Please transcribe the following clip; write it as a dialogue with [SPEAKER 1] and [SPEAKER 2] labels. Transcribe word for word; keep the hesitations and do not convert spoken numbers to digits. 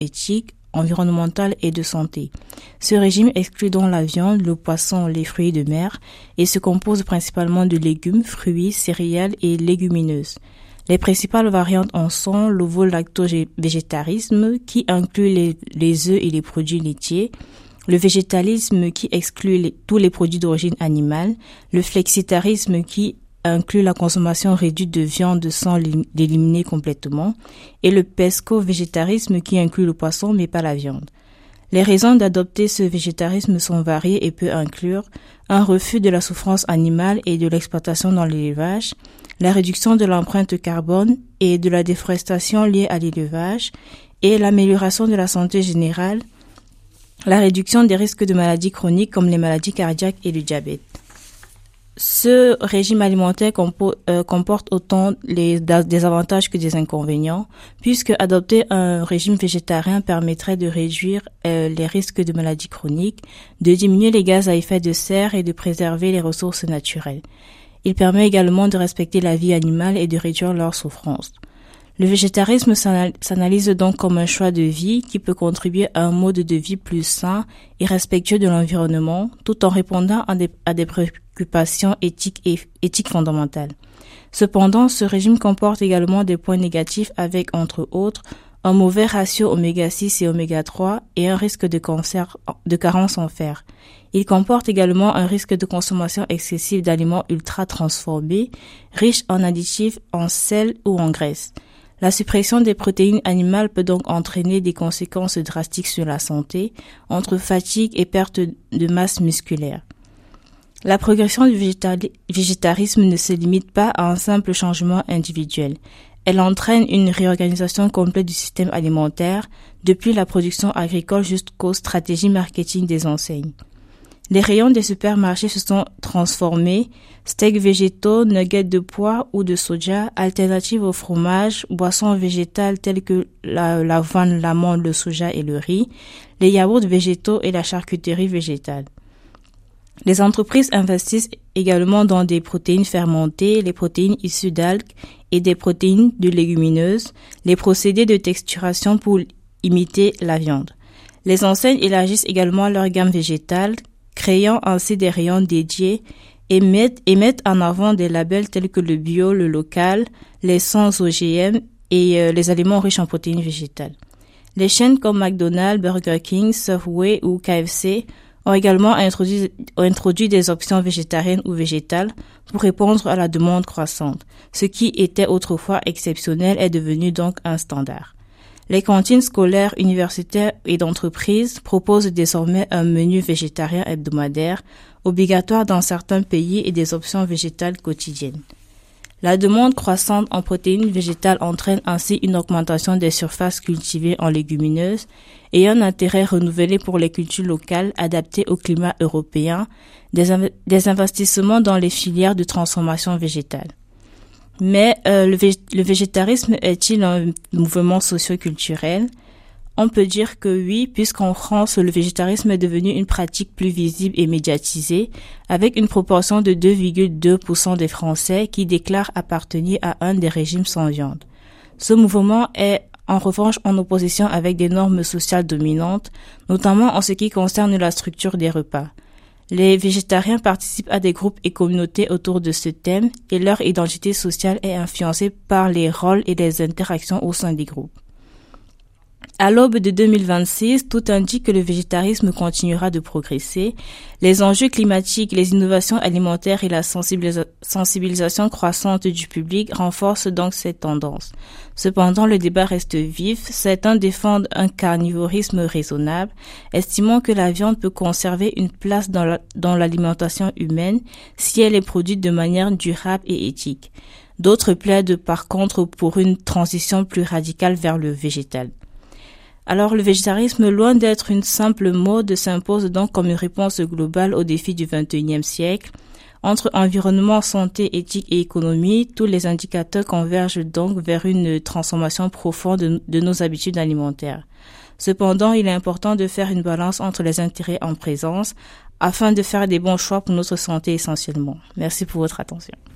[SPEAKER 1] éthique, environnementale et de santé. Ce régime exclut donc la viande, le poisson, les fruits de mer et se compose principalement de légumes, fruits, céréales et légumineuses. Les principales variantes en sont l'ovo-lacto-végétarisme qui inclut les, les œufs et les produits laitiers, le végétalisme qui exclut les, tous les produits d'origine animale, le flexitarisme qui inclut la consommation réduite de viande sans l'éliminer complètement, et le pesco-végétarisme qui inclut le poisson mais pas la viande. Les raisons d'adopter ce végétarisme sont variées et peuvent inclure un refus de la souffrance animale et de l'exploitation dans l'élevage, la réduction de l'empreinte carbone et de la déforestation liée à l'élevage, et l'amélioration de la santé générale, la réduction des risques de maladies chroniques comme les maladies cardiaques et le diabète. Ce régime alimentaire compo- euh, comporte autant les, des avantages que des inconvénients, puisque adopter un régime végétarien permettrait de réduire euh, les risques de maladies chroniques, de diminuer les gaz à effet de serre et de préserver les ressources naturelles. Il permet également de respecter la vie animale et de réduire leur souffrance. Le végétarisme s'analyse donc comme un choix de vie qui peut contribuer à un mode de vie plus sain et respectueux de l'environnement, tout en répondant à des, à des préoccupations éthiques et éthiques fondamentales. Cependant, ce régime comporte également des points négatifs avec, entre autres, un mauvais ratio oméga six et oméga trois et un risque de cancer, de carence en fer. Il comporte également un risque de consommation excessive d'aliments ultra transformés, riches en additifs, en sel ou en graisse. La suppression des protéines animales peut donc entraîner des conséquences drastiques sur la santé, entre fatigue et perte de masse musculaire. La progression du végétali- végétarisme ne se limite pas à un simple changement individuel. Elle entraîne une réorganisation complète du système alimentaire, depuis la production agricole jusqu'aux stratégies marketing des enseignes. Les rayons des supermarchés se sont transformés, steaks végétaux, nuggets de pois ou de soja, alternatives au fromage, boissons végétales telles que la, l'avoine, l'amande, le soja et le riz, les yaourts végétaux et la charcuterie végétale. Les entreprises investissent également dans des protéines fermentées, les protéines issues d'algues et des protéines de légumineuses, les procédés de texturation pour imiter la viande. Les enseignes élargissent également leur gamme végétale, créant ainsi des rayons dédiés et mettent, et mettent en avant des labels tels que le bio, le local, les sans O G M et euh, les aliments riches en protéines végétales. Les chaînes comme McDonald's, Burger King, Subway ou K F C ont également introduit, ont introduit des options végétariennes ou végétales pour répondre à la demande croissante. Ce qui était autrefois exceptionnel est devenu donc un standard. Les cantines scolaires, universitaires et d'entreprises proposent désormais un menu végétarien hebdomadaire, obligatoire dans certains pays et des options végétales quotidiennes. La demande croissante en protéines végétales entraîne ainsi une augmentation des surfaces cultivées en légumineuses et un intérêt renouvelé pour les cultures locales adaptées au climat européen, des, inv- des investissements dans les filières de transformation végétale. Mais euh, le, vég- le végétarisme est-il un mouvement socio-culturel ? On peut dire que oui, puisqu'en France, le végétarisme est devenu une pratique plus visible et médiatisée, avec une proportion de deux virgule deux pour cent des Français qui déclarent appartenir à un des régimes sans viande. Ce mouvement est en revanche en opposition avec des normes sociales dominantes, notamment en ce qui concerne la structure des repas. Les végétariens participent à des groupes et communautés autour de ce thème et leur identité sociale est influencée par les rôles et les interactions au sein des groupes. À l'aube de deux mille vingt-six, tout indique que le végétarisme continuera de progresser. Les enjeux climatiques, les innovations alimentaires et la sensibilisa- sensibilisation croissante du public renforcent donc cette tendance. Cependant, le débat reste vif. Certains défendent un carnivorisme raisonnable, estimant que la viande peut conserver une place dans, la, dans l'alimentation humaine si elle est produite de manière durable et éthique. D'autres plaident par contre pour une transition plus radicale vers le végétal. Alors, le végétarisme, loin d'être une simple mode, s'impose donc comme une réponse globale aux défis du vingt et unième siècle. Entre environnement, santé, éthique et économie, tous les indicateurs convergent donc vers une transformation profonde de, de nos habitudes alimentaires. Cependant, il est important de faire une balance entre les intérêts en présence afin de faire des bons choix pour notre santé essentiellement. Merci pour votre attention.